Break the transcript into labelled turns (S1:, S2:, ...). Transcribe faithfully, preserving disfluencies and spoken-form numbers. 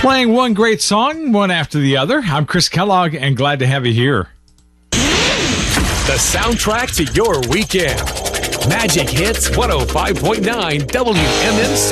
S1: Playing one great song, one after the other. I'm Chris Kellogg, and glad to have you here.
S2: The soundtrack to your weekend. Magic Hits one oh five point nine W M M C.